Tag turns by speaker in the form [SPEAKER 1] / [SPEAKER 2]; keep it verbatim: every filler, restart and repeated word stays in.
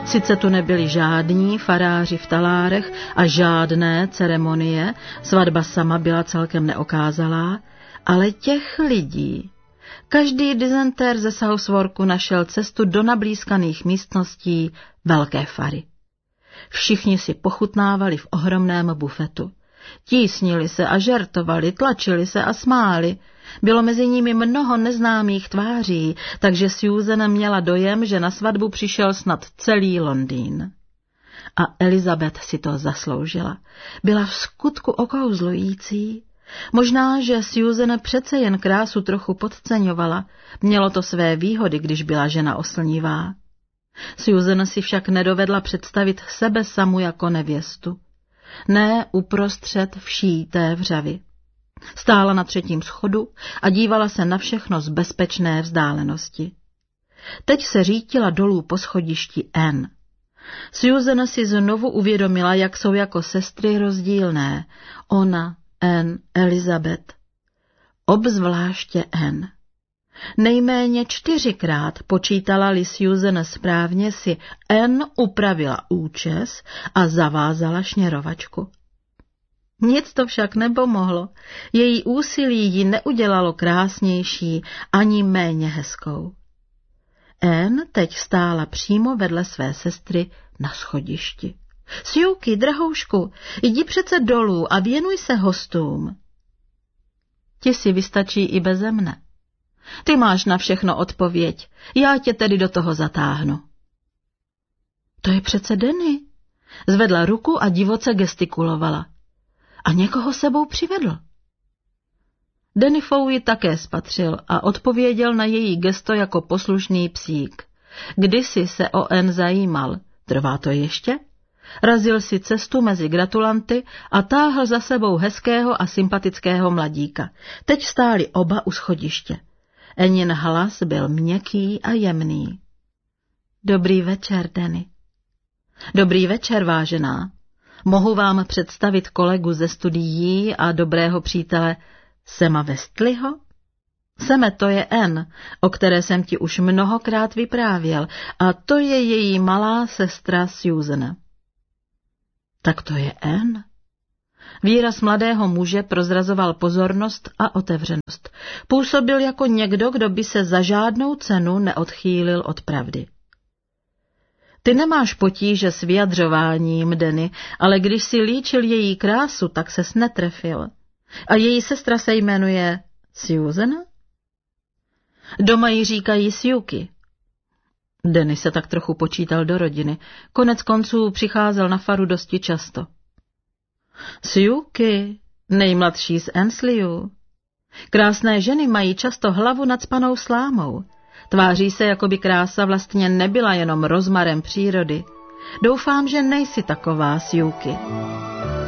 [SPEAKER 1] Sice tu nebyli žádní faráři v talárech a žádné ceremonie, svatba sama byla celkem neokázalá, ale těch lidí. Každý dizentér ze Southwarku našel cestu do nablízkaných místností velké fary. Všichni si pochutnávali v ohromném bufetu. Tísnili se a žertovali, tlačili se a smáli. Bylo mezi nimi mnoho neznámých tváří, takže Susan měla dojem, že na svatbu přišel snad celý Londýn. A Elizabeth si to zasloužila. Byla v skutku okouzlující. Možná, že Susan přece jen krásu trochu podceňovala. Mělo to své výhody, když byla žena oslnivá. Susan si však nedovedla představit sebe samu jako nevěstu. Ne uprostřed vší té vřavy. Stála na třetím schodu a dívala se na všechno z bezpečné vzdálenosti. Teď se řítila dolů po schodišti Anne. Susan si znovu uvědomila, jak jsou jako sestry rozdílné. Ona, Anne, Elizabeth. Obzvláště Anne. Nejméně čtyřikrát, počítala-li Susan správně, si Anne upravila účes a zavázala šněrovačku. Nic to však nepomohlo. Její úsilí ji neudělalo krásnější ani méně hezkou. Anne teď stála přímo vedle své sestry na schodišti. Sjuky, drahoušku, jdi přece dolů a věnuj se hostům. Ti si vystačí i beze mne. Ty máš na všechno odpověď, já tě tedy do toho zatáhnu. To je přece Danny. Zvedla ruku a divoce gestikulovala. A někoho sebou přivedl. Danny Fowey také spatřil a odpověděl na její gesto jako poslušný psík. Kdysi se o Anne zajímal, trvá to ještě? Razil si cestu mezi gratulanty a táhl za sebou hezkého a sympatického mladíka. Teď stáli oba u schodiště. Annin hlas byl měkký a jemný. Dobrý večer, Danny. Dobrý večer, vážená. Mohu vám představit kolegu ze studií a dobrého přítele Sema Westleyho? Seme, to je Anne, o které jsem ti už mnohokrát vyprávěl, a to je její malá sestra Susan. Tak to je Anne? Výraz mladého muže prozrazoval pozornost a otevřenost. Působil jako někdo, kdo by se za žádnou cenu neodchýlil od pravdy. Ty nemáš potíže s vyjadřováním, Danny, ale když si líčil její krásu, tak ses netrefil. A její sestra se jmenuje Susan? Doma jí říkají Sjuky. Danny se tak trochu počítal do rodiny. Konec konců přicházel na faru dosti často. Sjuky, nejmladší z Annesleyů. Krásné ženy mají často hlavu nacpanou slámou. Tváří se, jako by krása vlastně nebyla jenom rozmarem přírody. Doufám, že nejsi taková, Sjuky.